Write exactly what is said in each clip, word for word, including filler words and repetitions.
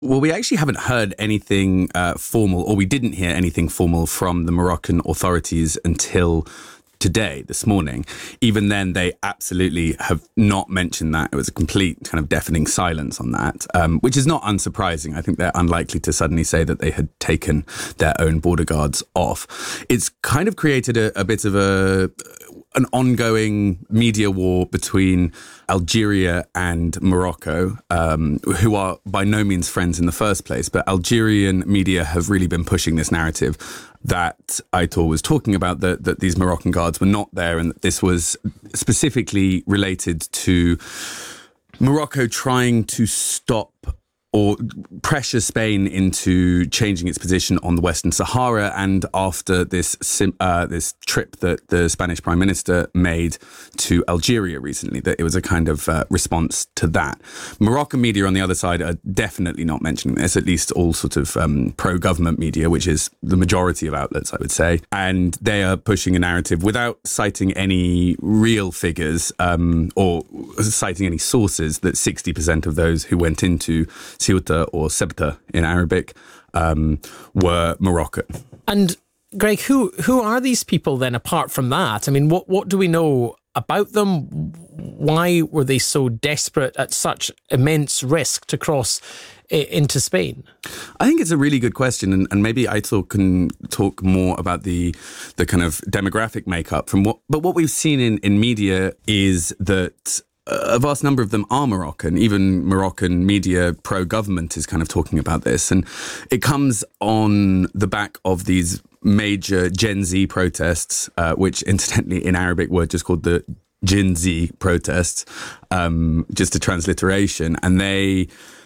Well, we actually haven't heard anything uh, formal, or we didn't hear anything formal from the Moroccan authorities until today, this morning. Even then, they absolutely have not mentioned that. It was a complete kind of deafening silence on that, um, which is not unsurprising. I think they're unlikely to suddenly say that they had taken their own border guards off. It's kind of created a, a bit of a an ongoing media war between Algeria and Morocco, um, who are by no means friends in the first place. But Algerian media have really been pushing this narrative that Aitor was talking about, that, that these Moroccan guards were not there, and that this was specifically related to Morocco trying to stop or pressure Spain into changing its position on the Western Sahara. And after this uh, this trip that the Spanish Prime Minister made to Algeria recently, that it was a kind of uh, response to that. Moroccan media on the other side are definitely not mentioning this, at least all sort of um, pro-government media, which is the majority of outlets, I would say. And they are pushing a narrative without citing any real figures um, or citing any sources that sixty percent of those who went into Ceuta or Ceuta in Arabic um, were Moroccan. And Greg, who who are these people then apart from that? I mean, what, what do we know about them? Why were they so desperate at such immense risk to cross I- into Spain? I think it's a really good question, and, and maybe Aitor can talk more about the the kind of demographic makeup from what. But what we've seen in, in media is that a vast number of them are Moroccan. Even Moroccan media pro-government is kind of talking about this. And it comes on the back of these major Gen Z protests, uh, which incidentally in Arabic were just called the Gen Z protests, um, just a transliteration. And they...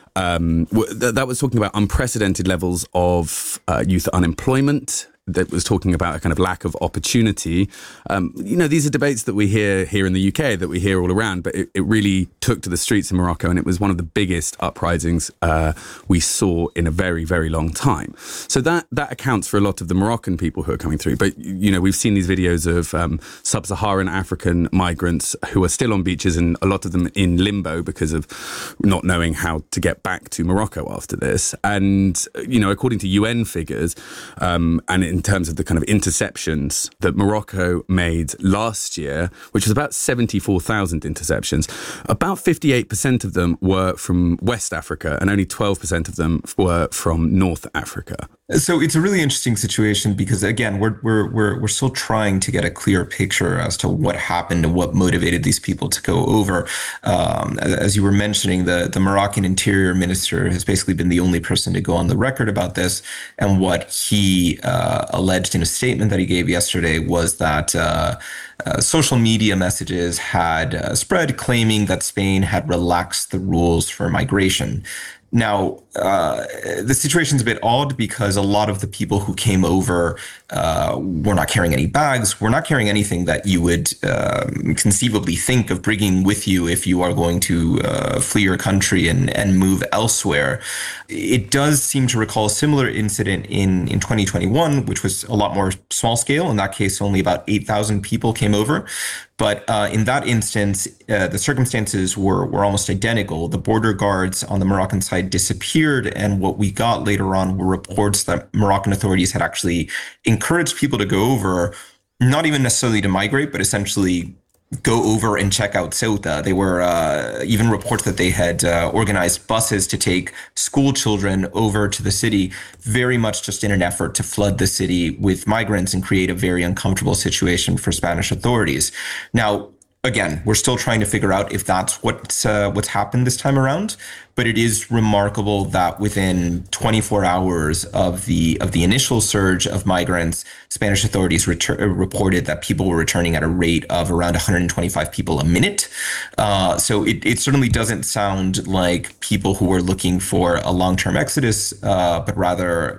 Um, th- that was talking about unprecedented levels of uh, youth unemployment. That was talking about a kind of lack of opportunity. Um, you know, these are debates that we hear here in the U K, that we hear all around, but it, it really took to the streets in Morocco, and it was one of the biggest uprisings uh, we saw in a very, very long time. So that that accounts for a lot of the Moroccan people who are coming through. But, you know, we've seen these videos of um, sub-Saharan African migrants who are still on beaches, and a lot of them in limbo because of not knowing how to get back to Morocco after this. And, you know, according to U N figures, um, and in terms of the kind of interceptions that Morocco made last year, which was about seventy-four thousand interceptions, about fifty-eight percent of them were from West Africa and only twelve percent of them were from North Africa. So it's a really interesting situation because, again, we're we're we're we're still trying to get a clear picture as to what happened and what motivated these people to go over. Um, as you were mentioning, the the Moroccan Interior Minister has basically been the only person to go on the record about this, and what he uh, alleged in a statement that he gave yesterday was that uh, uh, social media messages had uh, spread claiming that Spain had relaxed the rules for migration. Now, uh, the situation's a bit odd because a lot of the people who came over uh, were not carrying any bags, were not carrying anything that you would um, conceivably think of bringing with you if you are going to uh, flee your country and, and move elsewhere. It does seem to recall a similar incident in, in twenty twenty-one, which was a lot more small scale. In that case, only about eight thousand people came over. But uh, in that instance, uh, the circumstances were, were almost identical. The border guards on the Moroccan side disappeared. And what we got later on were reports that Moroccan authorities had actually encouraged people to go over, not even necessarily to migrate, but essentially go over and check out Ceuta. They were uh, even reports that they had uh, organized buses to take school children over to the city, very much just in an effort to flood the city with migrants and create a very uncomfortable situation for Spanish authorities. Now, again, we're still trying to figure out if that's what's uh, what's happened this time around. But it is remarkable that within twenty-four hours of the of the initial surge of migrants, Spanish authorities retur- reported that people were returning at a rate of around one hundred twenty-five people a minute. Uh, so it, it certainly doesn't sound like people who were looking for a long-term exodus, uh, but rather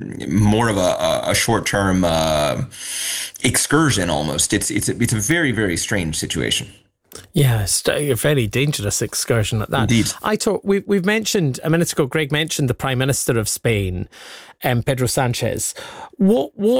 more of a, a short-term uh, excursion almost. It's it's a, it's a very, very strange situation. Yeah, it's a very dangerous excursion at that. Indeed. I thought we, we've mentioned a minute ago, Greg mentioned the Prime Minister of Spain, um, Pedro Sanchez. What what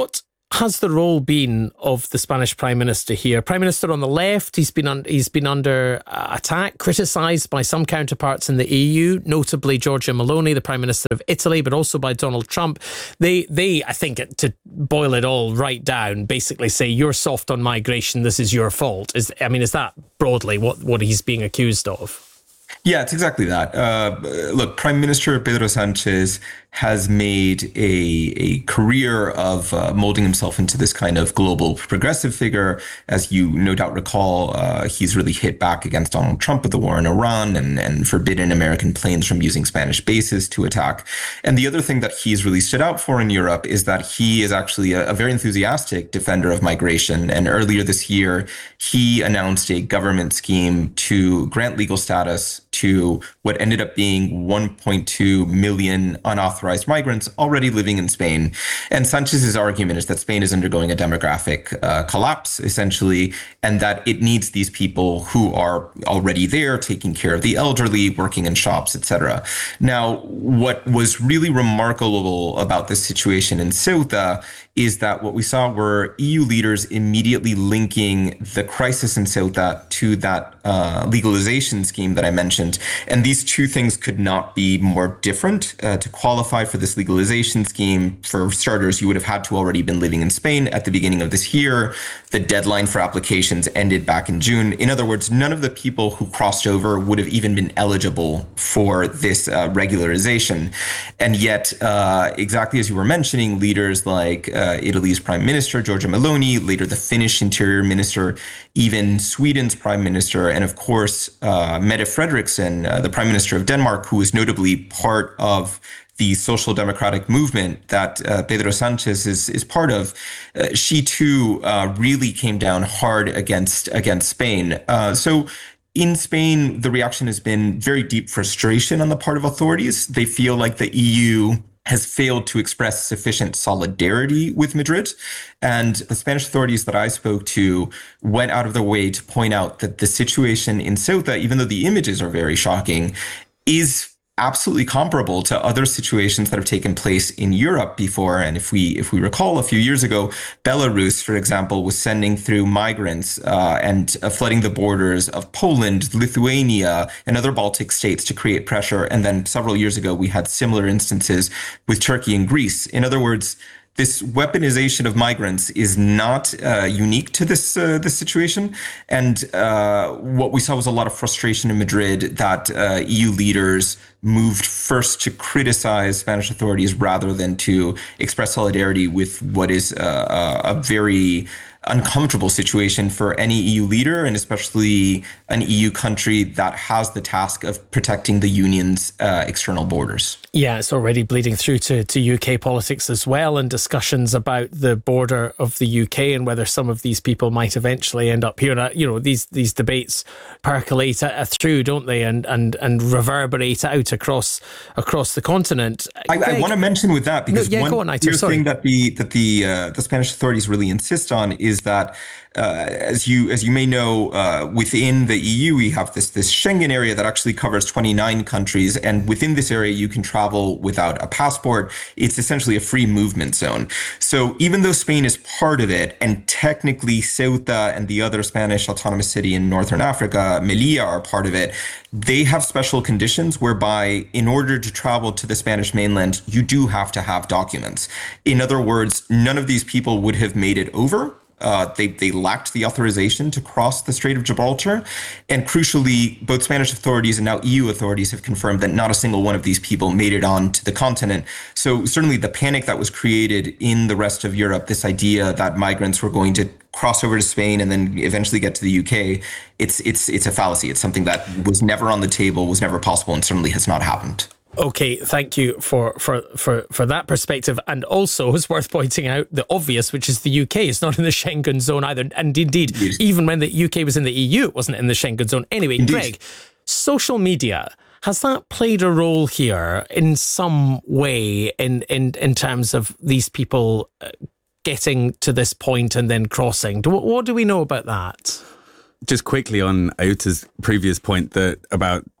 has the role been of the Spanish Prime Minister here? Prime Minister on the left, he's been un- he's been under uh, attack, criticised by some counterparts in the E U, notably Giorgia Meloni, the Prime Minister of Italy, but also by Donald Trump. They, they, I think, to boil it all right down, basically say, you're soft on migration, this is your fault. Is I mean, is that broadly what, what he's being accused of? Yeah, it's exactly that. Uh, look, Prime Minister Pedro Sanchez has made a, a career of uh, molding himself into this kind of global progressive figure. As you no doubt recall, uh, he's really hit back against Donald Trump with the war in Iran and, and forbidden American planes from using Spanish bases to attack. And the other thing that he's really stood out for in Europe is that he is actually a, a very enthusiastic defender of migration. And earlier this year, he announced a government scheme to grant legal status to what ended up being one point two million unauthorized migrants already living in Spain. And Sanchez's argument is that Spain is undergoing a demographic uh, collapse, essentially, and that it needs these people who are already there, taking care of the elderly, working in shops, et cetera. Now, what was really remarkable about this situation in Ceuta is that what we saw were E U leaders immediately linking the crisis in Ceuta to that uh, legalization scheme that I mentioned. And these two things could not be more different. Uh, to qualify for this legalization scheme, for starters, you would have had to already been living in Spain at the beginning of this year. The deadline for applications ended back in June. In other words, none of the people who crossed over would have even been eligible for this uh, regularization. And yet, uh, exactly as you were mentioning, leaders like uh, Italy's Prime Minister, Giorgia Meloni, later the Finnish Interior Minister, even Sweden's Prime Minister, and of course, uh, Mette Frederiksen, uh, the Prime Minister of Denmark, who is notably part of the social democratic movement that uh, Pedro Sanchez is is part of, uh, she too uh, really came down hard against against Spain. Uh, so in Spain, the reaction has been very deep frustration on the part of authorities. They feel like the E U has failed to express sufficient solidarity with Madrid. And the Spanish authorities that I spoke to went out of their way to point out that the situation in Ceuta, even though the images are very shocking, is absolutely comparable to other situations that have taken place in Europe before. And if we if we recall, a few years ago, Belarus, for example, was sending through migrants uh, and uh, flooding the borders of Poland, Lithuania, and other Baltic states to create pressure. And then several years ago, we had similar instances with Turkey and Greece. In other words, this weaponization of migrants is not uh, unique to this uh, this situation. And uh, what we saw was a lot of frustration in Madrid that uh, E U leaders moved first to criticize Spanish authorities rather than to express solidarity with what is uh, a very uncomfortable situation for any E U leader, and especially an E U country that has the task of protecting the union's uh, external borders. Yeah, it's already bleeding through to, to U K politics as well, and discussions about the border of the U K and whether some of these people might eventually end up here. You know, these these debates percolate through, don't they, and and and reverberate out across across the continent. I, Greg, I want to mention with that because no, yeah, one go on, Aitor, sorry. thing that the that the uh, the Spanish authorities really insist on is that, uh, as you as you may know, uh, within the E U we have this this Schengen area that actually covers twenty-nine countries, and within this area you can travel without a passport. It's essentially a free movement zone. So even though Spain is part of it, and technically Ceuta and the other Spanish autonomous city in northern Africa, Melilla, are part of it, they have special conditions whereby in order to travel to the Spanish mainland, you do have to have documents. In other words, none of these people would have made it over. Uh, they, they lacked the authorization to cross the Strait of Gibraltar. And crucially, both Spanish authorities and now E U authorities have confirmed that not a single one of these people made it onto the continent. So certainly the panic that was created in the rest of Europe, this idea that migrants were going to cross over to Spain and then eventually get to the U K, it's it's it's a fallacy. It's something that was never on the table, was never possible, and certainly has not happened. Okay, thank you for, for, for, for that perspective. And also, it's worth pointing out the obvious, which is the U K is not in the Schengen zone either. And indeed, indeed, even when the U K was in the E U, it wasn't in the Schengen zone. Anyway, indeed. Greg, social media, has that played a role here in some way in, in, in terms of these people getting to this point and then crossing? What, what do we know about that? Just quickly on Aitor's previous point that about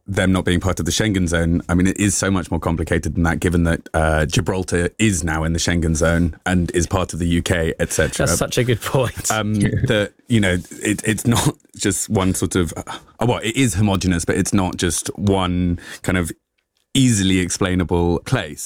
them not being part of the Schengen zone, I mean, it is so much more complicated than that, given that uh, Gibraltar is now in the Schengen zone and is part of the U K, et cetera. That's such a good point. Um, that, you know, it, it's not just one sort of, oh, well, it is homogenous, but it's not just one kind of easily explainable place.